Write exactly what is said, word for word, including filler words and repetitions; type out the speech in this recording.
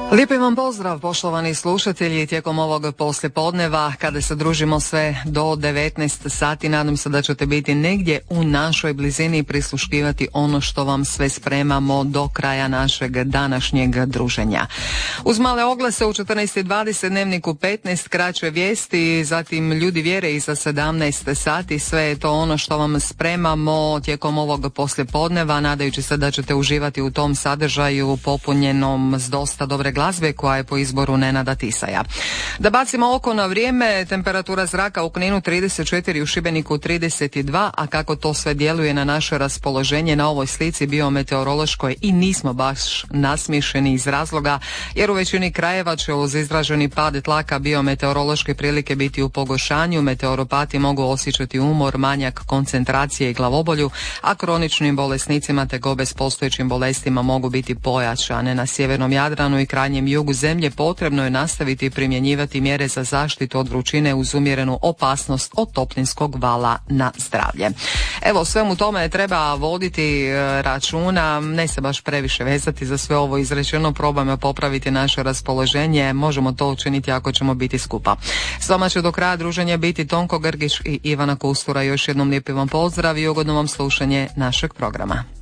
Lijepi vam pozdrav, poštovani slušatelji, tijekom ovog poslijepodneva kada se družimo sve do devetnaest sati. Nadam se da ćete biti negdje u našoj blizini i prisluškivati ono što vam sve spremamo do kraja našeg današnjeg druženja. Uz male oglase u četrnaest i dvadeset, Dnevniku petnaest, kraće vijesti, zatim Ljudi vjere iza sedamnaest sati. Sve je to ono što vam spremamo tijekom ovog poslijepodneva, nadajući se da ćete uživati u tom sadržaju popunjenom s dosta dobre glazbe koja je po izboru Nenada Tisaja. Da bacimo oko na vrijeme, temperatura zraka u Kninu trideset četiri, u Šibeniku trideset dva, a kako to sve djeluje na naše raspoloženje na ovoj slici biometeorološkoj i nismo baš nasmiješeni iz razloga, jer u većini krajeva će uz izraženi pad tlaka biometeorološke prilike biti u pogoršanju. Meteoropati mogu osjećati umor, manjak koncentracije i glavobolju, a kroničnim bolesnicima te gobe s postojećim bolestima mogu biti pojačane. Na sjevernom Jadranu i krajnjem jugu zemlje potrebno je nastaviti primjenjivati mjere za zaštitu od vrućine uz umjerenu opasnost od toplinskog vala na zdravlje. Evo, svemu tome treba voditi e, računa, ne se baš previše vezati za sve ovo izrečeno, probajmo popraviti naše raspoloženje, možemo to učiniti ako ćemo biti skupa. S vama će do kraja druženja biti Tonko Grgić i Ivana Kustura. Još jednom lijepi vam pozdrav i ugodno vam slušanje našeg programa.